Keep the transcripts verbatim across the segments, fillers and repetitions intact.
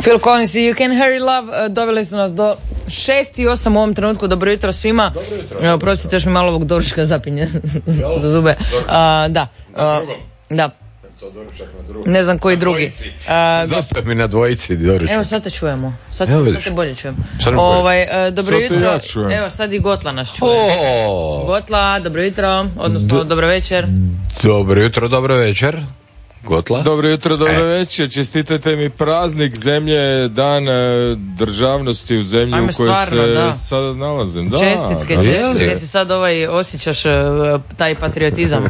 Phil Collins i You Can Hurry Love doveli su nas do šest i osam u ovom trenutku. Dobro jutro svima. Dobro jutro. Evo, prostite, još mi malo ovog doručka zapinje za zube. Uh, da. Na drugom. Da. To doručak na drugom. Ne znam koji na drugi. Uh, Zapet mi na dvojici doručak. Evo sad te čujemo. Sad, Evo, sad te bolje čujem. Sad Ovaj, uh, dobro Sad te jutro. ja čujem. Evo sad i Gotla nas čuje. O, Gotla, dobro jutro. Odnosno, D- dobro večer. dobro jutro, dobro večer. Gotla. Dobro jutro, dobro E. večer. Čestitajte mi praznik zemlje, dan e, državnosti u zemlji Ajme, u kojoj stvarno, se da. sada nalazim. Da, Čestitke, da. čestitke. Si sad ovaj, osjećaš uh, taj patriotizam.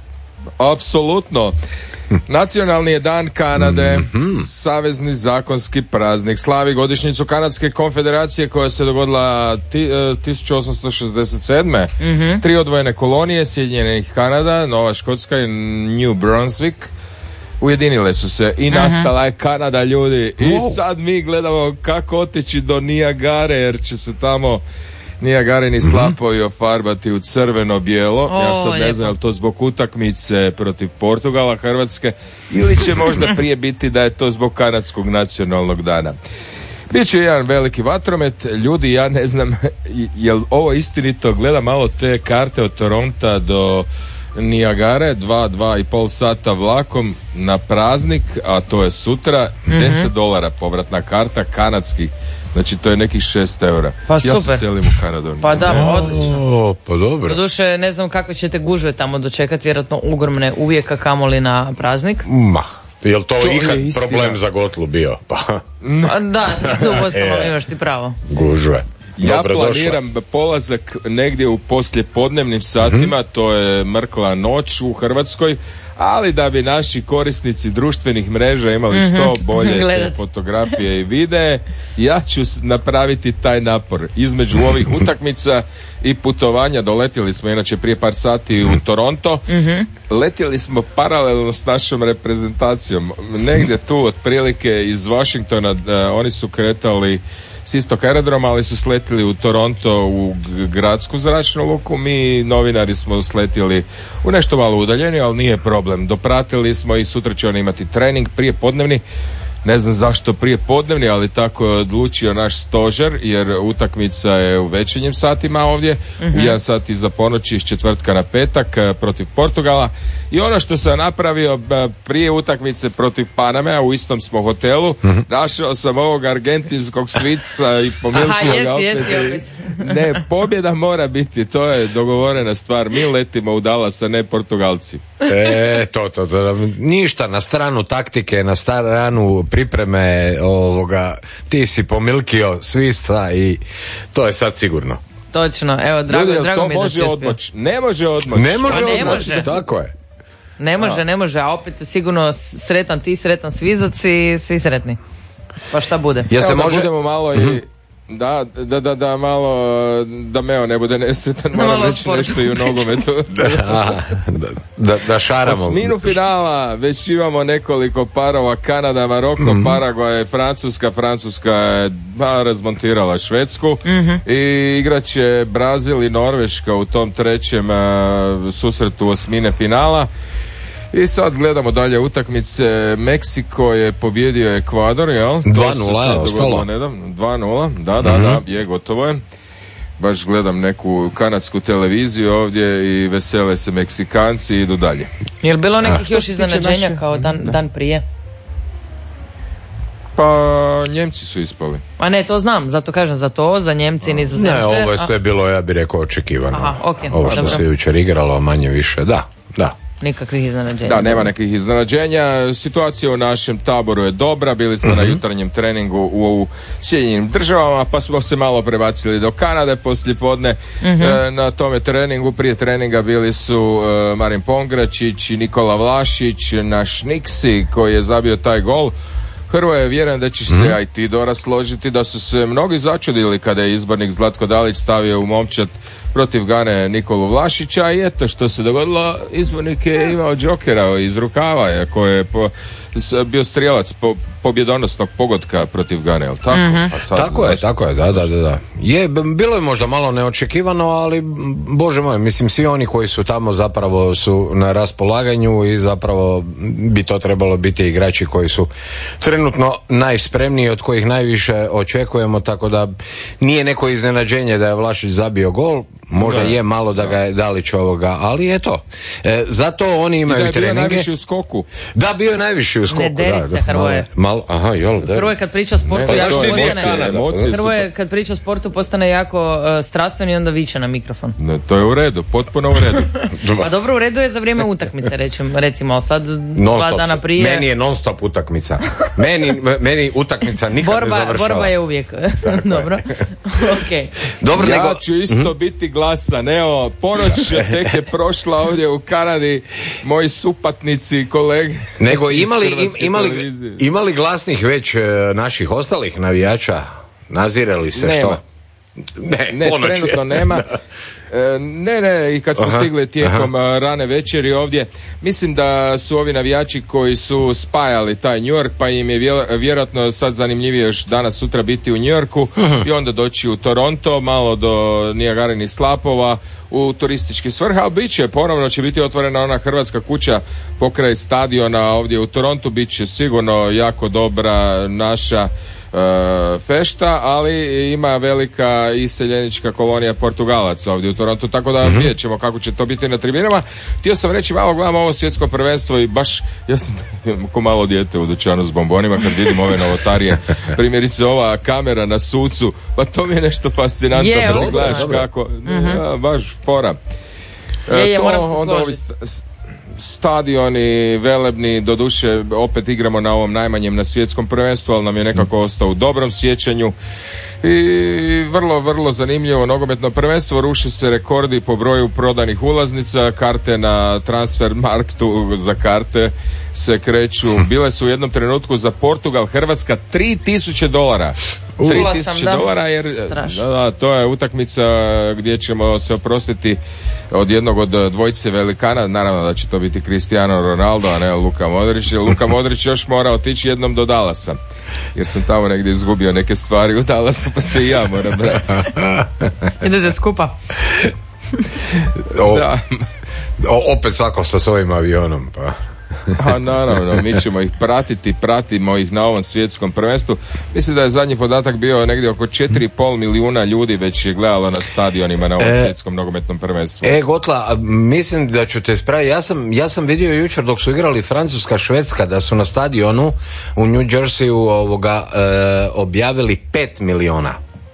Apsolutno. Nacionalni je dan Kanade, savezni zakonski praznik. Slavi godišnjicu Kanadske konfederacije koja se dogodila ti, e, tisuću osamsto šezdeset sedme. Tri odvojene kolonije, Sjedinjenih Kanada, Nova Škotska i New Brunswick ujedinile su se i nastala je Kanada, ljudi. I Wow. sad mi gledamo kako otići do Nijagare, jer će se tamo Nijagareni slapovi ofarbati u crveno-bijelo. O, Ja sad ne lijepo. znam je li to zbog utakmice protiv Portugala, Hrvatske, ili će možda prije biti da je to zbog kanadskog nacionalnog dana. Biće jedan veliki vatromet. Ljudi, ja ne znam jel ovo istinito, gledam malo te karte od Toronta do Nijagare, dva, dva i pol sata vlakom na praznik, a to je sutra, deset dolara povratna karta kanadskih. Znači to je nekih šest eura. Pa Ja super. se selim u Kanadu. Pa da, odlično. O, pa dobro. Doduše, ne znam kakve ćete gužve tamo dočekati, vjerojatno ogromne uvijek, a kamoli na praznik. Ma, jel to, To je ikad istina. problem za Gotlu bio? Pa, A, da, tu uostalom E. imaš ti pravo. gužve. Ja Dobrodošla. planiram polazak negdje u poslijepodnevnim satima, to je mrkla noć u Hrvatskoj, ali da bi naši korisnici društvenih mreža imali što bolje te Gledat. fotografije i videe, ja ću s- napraviti taj napor između ovih utakmica i putovanja. Doletjeli smo inače prije par sati u Toronto, letjeli smo paralelno s našom reprezentacijom, negdje tu otprilike iz Washingtona. e, oni su kretali s istog aerodroma, ali su sletili u Toronto u g- gradsku zračnu luku. Mi novinari smo sletjeli u nešto malo udaljeni, ali nije problem. Dopratili smo i sutra će oni imati trening prije podnevni. Ne znam zašto prije podnevni, ali tako je odlučio naš stožer, jer utakmica je u večernjim satima ovdje, u jedan sat iza ponoći iz četvrtka na petak e, protiv Portugala. I ono što sam napravio b- prije utakmice protiv Paname, u istom smo hotelu, našao sam ovog argentinskog svica i pomilio Aha, jesi, ga opet. jesi opet. Ne, pobjeda mora biti, to je dogovorena stvar. Mi letimo u Dallas, a ne Portugalci. E, to, to, to, ništa, na stranu taktike, na stranu pripreme ovoga, ti si pomilkio svisca i to je sad sigurno. Točno, evo, drago, Ljudi, jel drago to mi je da može si uspio. odmoć? Ne može odmoć. Ne može Pa ne odmah, može. tako je. Ne može, ne može, a opet sigurno sretan ti, sretan svizac i svi sretni. Pa šta bude? Ja se Evo da može... budemo malo i da, da, da, da malo da Meo ne bude nesretan, moram Malo reći sporta. nešto i u nogometu. Aha, da, da, da šaramo. Osminu finala već imamo nekoliko parova: Kanada, Maroko, Paragvaj, Francuska. Francuska je ba, razmontirala Švedsku i igraće Brazil i Norveška u tom trećem a, susretu osmine finala. I sad gledamo dalje utakmice. Meksiko je pobjedio Ekvador, jel? dva To se nula sad je ostalo. dogodilo nedavno. dva nula, da, da, da, je, gotovo je. Baš gledam neku kanadsku televiziju ovdje i vesele se Meksikanci i idu dalje. Jel bilo nekih još se tiče iznenađenja naše- kao dan, dan prije? Pa Njemci su ispali. A ne, to znam, zato kažem, za to, za Njemci i Nizozemce. Ne, ovo je a- sve bilo, ja bih rekao, očekivano. Aha, okej, Ovo što dobro. se jučer igralo, manje više, da, da. Nikakvih iznenađenja. Da, nema nekih iznenađenja. Situacija u našem taboru je dobra. Bili smo na jutarnjem treningu u, u Sjedinjenim državama, pa smo se malo prebacili do Kanade poslijepodne. E, na tome treningu, prije treninga bili su e, Marin Pongračić i Nikola Vlašić, naš Niksi koji je zabio taj gol. Hrvoje, je vjerujem da ćeš se, a i ti Dora, složiti da su se mnogi začudili kada je izbornik Zlatko Dalić stavio u momčad protiv Gane Nikolu Vlašića, i eto što se dogodilo, izbornik je imao džokera iz rukava, koje je po, bio strijelac po, pobjedonosnog pogotka protiv Gane, jel tako? Mm-hmm. Pa sad, tako je, tako je, da, da, da, da. Je, bilo je možda malo neočekivano, ali bože moj, mislim svi oni koji su tamo zapravo su na raspolaganju i zapravo bi to trebalo biti igrači koji su trenutno najspremniji, od kojih najviše očekujemo, tako da nije neko iznenađenje da je Vlašić zabio gol, možda da, je malo da, da ga je Dalić ovoga, ali eto, e, zato oni imaju treninge. I da je bio najviši u skoku. Da, bio je najviši u skoku. Ne deri se, Hrvoje. Malo, aha, jel, deri. Hrvoje kad priča o sportu, ne, jako postane, postane, Hrvoje kad priča o sportu postane jako uh, strastven i onda viče na mikrofon. Ne, to je u redu, potpuno u redu. Pa dobro, u redu je za vrijeme utakmice, rečem, recimo, sad dva dana prije. Meni je non stop utakmica. Meni, meni utakmica nikad borba, ne završava. Borba je uvijek. Dobro. Okay. Dobro, ja nego... ću isto mm-hmm. biti glasan. Evo, ponoć tek je prošla ovdje u Kanadi, moji supatnici, kolege. Nego imali, im, imali, imali glasnih već e, naših ostalih navijača? Nazirali se nema. Što? Ne, ne trenutno nema. E, ne, ne, i kad smo aha, stigli tijekom aha. rane večeri ovdje, mislim da su ovi navijači koji su spajali taj New York, pa im je vjerojatno sad zanimljivije još danas sutra biti u New Yorku uh-huh. i onda doći u Toronto, malo do Nijagarinih slapova, u turistički svrha, ali bit će, ponovno će biti otvorena ona hrvatska kuća pokraj stadiona ovdje u Torontu, bit će sigurno jako dobra naša Uh, fešta, ali ima velika iseljenička kolonija Portugalaca ovdje u Torontu, tako da mm-hmm. vidjet ćemo kako će to biti na tribinama. Htio sam reći, malo gledam ovo svjetsko prvenstvo i baš, ja sam ko malo dijete u dućanu s bombonima kad vidim ove novotarije, primjerice ova kamera na sucu, pa to mi je nešto fascinantno je, kad gledaš kako, mm-hmm. ja, baš fora. Je, je, to, moram se onda složiti. Stadioni velebni, doduše opet igramo na ovom najmanjem na svjetskom prvenstvu, ali nam je nekako ostao u dobrom sjećanju i vrlo, vrlo zanimljivo nogometno prvenstvo. Ruše se rekordi po broju prodanih ulaznica, karte na Transfermarktu za karte se kreću, bile su u jednom trenutku za Portugal, Hrvatska tri tisuće dolara. tri tisuće dolara, jer da, da, to je utakmica gdje ćemo se oprostiti od jednog od dvojice velikana, naravno da će to biti Cristiano Ronaldo, a ne Luka Modrić. Luka Modrić još mora otići jednom do Dallasa, jer sam tamo negdje izgubio neke stvari u Dallasu, pa se i ja moram vratiti. Idete skupa. o, da. O, opet svako sa svojim avionom, pa... A naravno, mi ćemo ih pratiti, pratimo ih na ovom svjetskom prvenstvu. Mislim da je zadnji podatak bio negdje oko četiri i pol milijuna ljudi već je gledalo na stadionima na ovom e, svjetskom nogometnom prvenstvu. E, Gotla, mislim da ću te spraviti. Ja sam, ja sam vidio jučer dok su igrali Francuska, Švedska, da su na stadionu u New Jerseyu ovoga, e, objavili pet milijuna.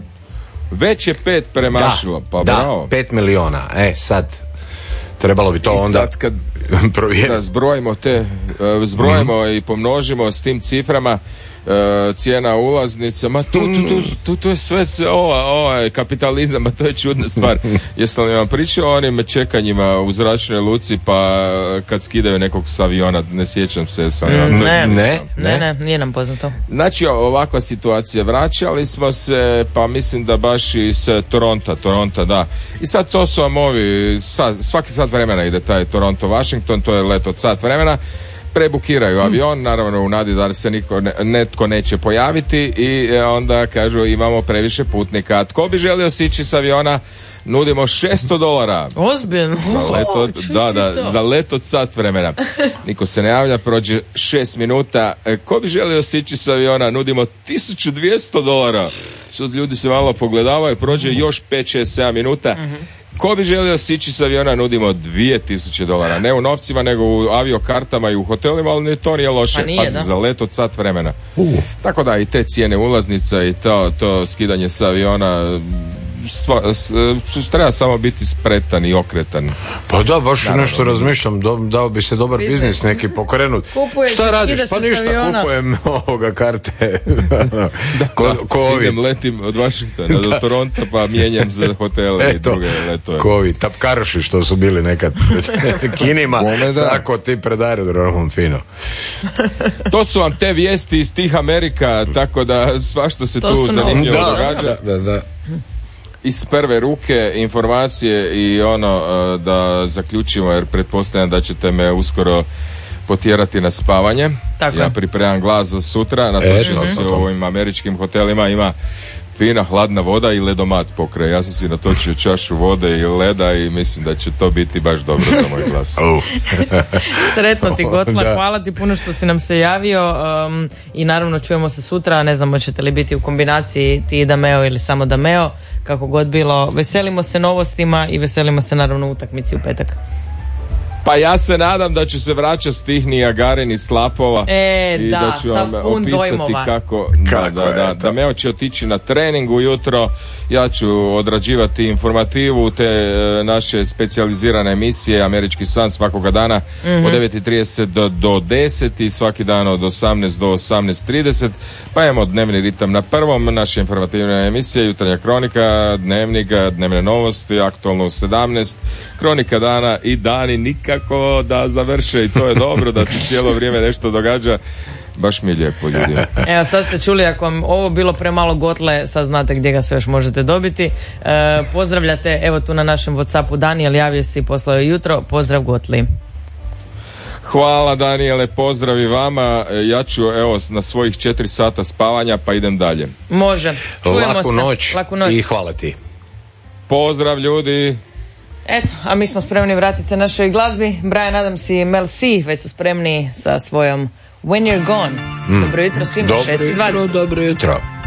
Već je pet premašilo, da, pa da, bravo. pet milijuna. E, sad... Trebalo bi to I onda sad kad provjeriti. Da zbrojimo te, uh, zbrojimo mm-hmm. i pomnožimo s tim ciframa uh, cijena ulaznica, ma tu, tu, tu, tu, tu je sve, ova, ova kapitalizam, a to je čudna stvar. Jesam li vam pričao o onim čekanjima u zračnoj luci, pa kad skidaju nekog s aviona, ne sjećam se sa aviona. Mm, ne, ne, ne, ne, nije nam poznato. Znači, ovakva situacija, vraćali smo se, pa mislim da baš iz Toronta, Toronta, da. I sad to su vam ovi, sad, svaki sat vremena ide taj Toronto-Washington, to je let od sat vremena. Prebukiraju avion, naravno u nadi da se niko, netko neće pojaviti i onda kažu imamo previše putnika. Tko bi želio sići s aviona? Nudimo šesto dolara. Ozbiljno. Za let od, da, da, za let od sat vremena. Niko se ne javlja, prođe šest minuta. Ko bi želio sići s aviona? Nudimo tisuću dvjesto dolara. Sad ljudi se malo pogledavaju, prođe još pet, šest, sedam minuta. Ko bi želio sići s aviona, nudimo dvije tisuće dolara. Ne u novcima, nego u aviokartama i u hotelima, ali to nije loše. Pa nije, Pazi, za let od sat vremena. Uh. Tako da i te cijene ulaznica i to, to skidanje s aviona, stva, s, s, treba samo biti spretan i okretan. Pa da, baš naravno, nešto razmišljam, do, dao bi se dobar Biznes. biznis neki pokrenut. Kupuješ, šta radiš? Pa ništa, aviona. Kupujem ovoga karte. da, ko, ko idem, letim od Washingtona do Toronto, pa mijenjam za hotele e, i druge letove. Kovi, tapkaroši što su bili nekad kinima, tako ti pred aerodromom fino. To su vam te vijesti iz tih Amerika, tako da svašta se to tu zanimljivo da, događa. Da, da, da. Iz prve ruke informacije i ono da zaključimo, jer pretpostavljam da ćete me uskoro potjerati na spavanje. Tako ja je. pripremam glas za sutra, natočeno E, se to. u ovim američkim hotelima ima fina hladna voda i ledomat pokraj. Ja sam si natočio čašu vode i leda i mislim da će to biti baš dobro za moj glas. Sretno ti Gotla, Da. hvala ti puno što si nam se javio um, i naravno čujemo se sutra, ne znam hoćete li biti u kombinaciji ti i Dameo ili samo Dameo, kako god bilo, veselimo se novostima i veselimo se naravno utakmici u petak. Pa ja se nadam da ću se vraćati s tih Nijagarin i slapova E, i da, da ću sa vam pun opisati dojmova. kako, Kako da, da, je da, to? da Meo će otići na trening ujutro, ja ću odrađivati informativu te e, naše specijalizirane emisije Američki san svakoga dana mm-hmm. od devet i trideset do, do deset i svaki dan od osamnaest do osamnaest trideset, pa imamo dnevni ritam na prvom, naše informativne emisije, jutarnja kronika, dnevnik, dnevne novosti, aktualno u sedamnaest, kronika dana i dani nikako da završe i to je dobro da se cijelo vrijeme nešto događa. Baš mi je lijepo, ljudi. Evo sad ste čuli, ako vam ovo bilo premalo Gotle, sad znate gdje ga sve još možete dobiti. E, pozdravljate, evo tu na našem Whatsappu Daniel javio se i poslao je jutro, pozdrav Gotli. Hvala Daniele, pozdrav i vama. Ja ću evo na svojih četiri sata spavanja pa idem dalje. Može, čujemo Laku se. noć, Laku noć i hvala ti. Pozdrav ljudi. Eto, a mi smo spremni vratiti se našoj glazbi. Brian Adams i Mel C već su spremni sa svojom When You're Gone. Dobro jutro svima, Dobro šest i jutro, dvadeset. dobro jutro.